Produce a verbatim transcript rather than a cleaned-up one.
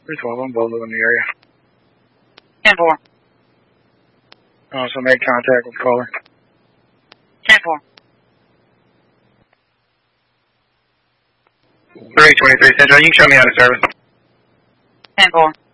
three twelve on Bolo in the area. ten four. Also made contact with caller. ten four. three twenty-three Central, you can show me out of service. ten four.